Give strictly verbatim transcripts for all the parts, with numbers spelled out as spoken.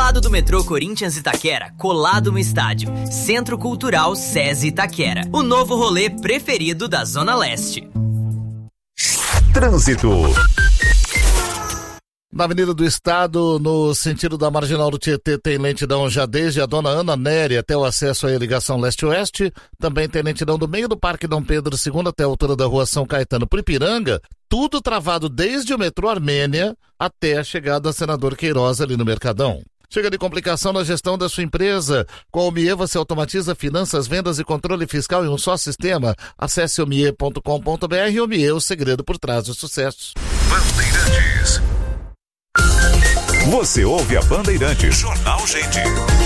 lado do metrô Corinthians Itaquera, colado no estádio. Centro Cultural SESI Itaquera. O novo rolê preferido da Zona Leste. Trânsito. Na Avenida do Estado, no sentido da Marginal do Tietê, tem lentidão já desde a Dona Ana Nery até o acesso à ligação leste-oeste. Também tem lentidão do meio do Parque Dom Pedro segundo até a altura da Rua São Caetano por Ipiranga. Tudo travado desde o metrô Armênia até a chegada a Senador Queiroz ali no Mercadão. Chega de complicação na gestão da sua empresa. Com a Omie você automatiza finanças, vendas e controle fiscal em um só sistema. Acesse omie ponto com ponto br e Omie, o segredo por trás do sucesso. Bandeirantes. Você ouve a Bandeirantes. Jornal Gente.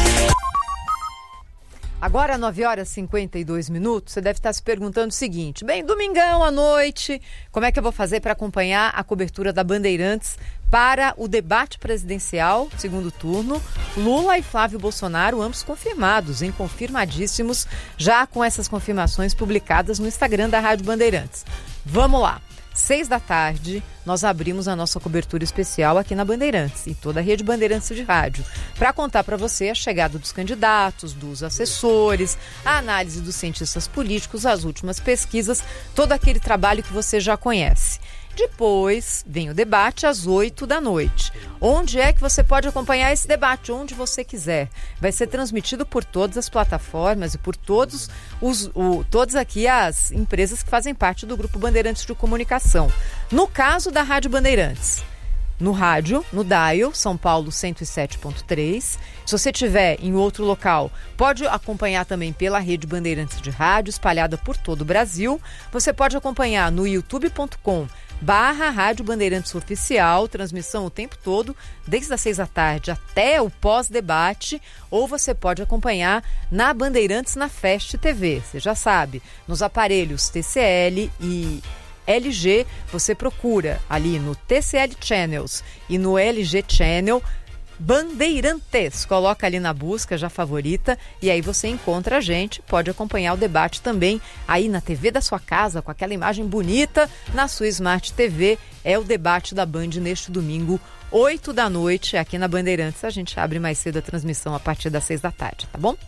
Agora, nove horas e cinquenta e dois minutos, você deve estar se perguntando o seguinte: bem, domingão à noite, como é que eu vou fazer para acompanhar a cobertura da Bandeirantes para o debate presidencial, segundo turno? Lula e Flávio Bolsonaro, ambos confirmados, hein? Confirmadíssimos, já com essas confirmações publicadas no Instagram da Rádio Bandeirantes. Vamos lá. Seis da tarde, nós abrimos a nossa cobertura especial aqui na Bandeirantes, em toda a rede Bandeirantes de rádio, para contar para você a chegada dos candidatos, dos assessores, a análise dos cientistas políticos, as últimas pesquisas, todo aquele trabalho que você já conhece. Depois vem o debate às oito da noite. Onde é que você pode acompanhar esse debate? Onde você quiser. Vai ser transmitido por todas as plataformas e por todos os, o, todas aqui as empresas que fazem parte do Grupo Bandeirantes de Comunicação. No caso da Rádio Bandeirantes, no rádio, no dial, São Paulo cento e sete ponto três. Se você estiver em outro local, pode acompanhar também pela rede Bandeirantes de Rádio, espalhada por todo o Brasil. Você pode acompanhar no youtube ponto com barra Rádio Bandeirantes Oficial, transmissão o tempo todo, desde as seis da tarde até o pós-debate, ou você pode acompanhar na Bandeirantes na Fest T V. Você já sabe, nos aparelhos T C L e L G, você procura ali no T C L Channels e no L G Channel Bandeirantes, coloca ali na busca, já favorita, e aí você encontra a gente, pode acompanhar o debate também aí na T V da sua casa, com aquela imagem bonita, na sua Smart T V, é o debate da Band neste domingo, oito da noite, aqui na Bandeirantes. A gente abre mais cedo a transmissão a partir das seis da tarde, tá bom?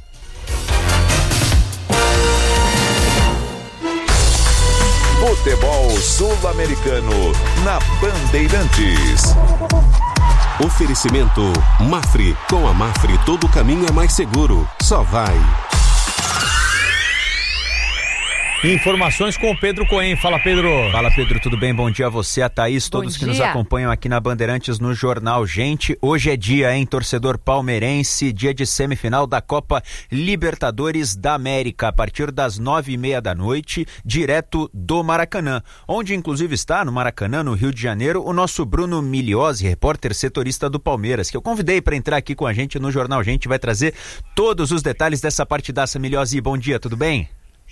Futebol Sul-Americano na Bandeirantes. Oferecimento Mafre. Com a Mafre todo caminho é mais seguro. Só vai. Informações com o Pedro Cohen. Fala, Pedro. Fala, Pedro, tudo bem? Bom dia a você, a Thaís, todos Bom que dia. nos acompanham aqui na Bandeirantes no Jornal Gente. Hoje é dia, hein, torcedor palmeirense, dia de semifinal da Copa Libertadores da América, a partir das nove e meia da noite, direto do Maracanã, onde inclusive está, no Maracanã, no Rio de Janeiro, o nosso Bruno Migliozzi, repórter setorista do Palmeiras, que eu convidei para entrar aqui com a gente no Jornal Gente, vai trazer todos os detalhes dessa partidaça. Migliozzi, bom dia, tudo bem?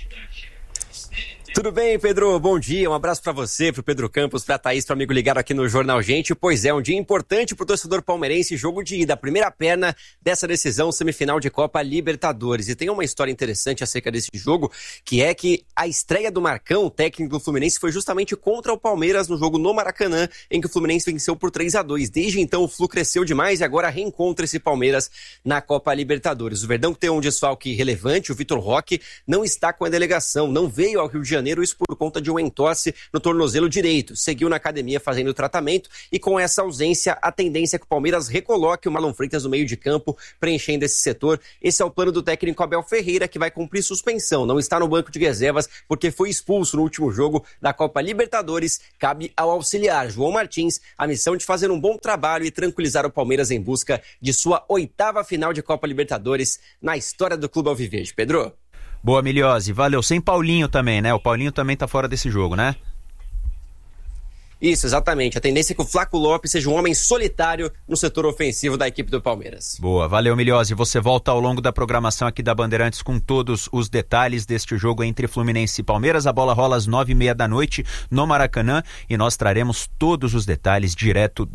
Tudo bem, Pedro? Bom dia, um abraço pra você, pro Pedro Campos, pra Thaís, pro amigo ligado aqui no Jornal Gente. Pois é, um dia importante pro torcedor palmeirense, jogo de ida, a primeira perna dessa decisão semifinal de Copa Libertadores. E tem uma história interessante acerca desse jogo, que é que a estreia do Marcão, o técnico do Fluminense, foi justamente contra o Palmeiras no jogo no Maracanã, em que o Fluminense venceu por três a dois. Desde então o Flu cresceu demais e agora reencontra esse Palmeiras na Copa Libertadores. O Verdão tem um desfalque relevante, o Vitor Roque não está com a delegação, não veio ao Rio de Janeiro, isso por conta de um entorse no tornozelo direito. Seguiu na academia fazendo o tratamento e com essa ausência, a tendência é que o Palmeiras recoloque o Marlon Freitas no meio de campo, preenchendo esse setor. Esse é o plano do técnico Abel Ferreira, que vai cumprir suspensão. Não está no banco de reservas porque foi expulso no último jogo da Copa Libertadores. Cabe ao auxiliar João Martins a missão de fazer um bom trabalho e tranquilizar o Palmeiras em busca de sua oitava final de Copa Libertadores na história do Clube Alviverde. Pedro? Boa, Migliozzi, valeu. Sem Paulinho também, né? O Paulinho também tá fora desse jogo, né? Isso, exatamente. A tendência é que o Flaco Lopes seja um homem solitário no setor ofensivo da equipe do Palmeiras. Boa, valeu, Migliozzi. Você volta ao longo da programação aqui da Bandeirantes com todos os detalhes deste jogo entre Fluminense e Palmeiras. A bola rola às nove e meia da noite no Maracanã e nós traremos todos os detalhes direto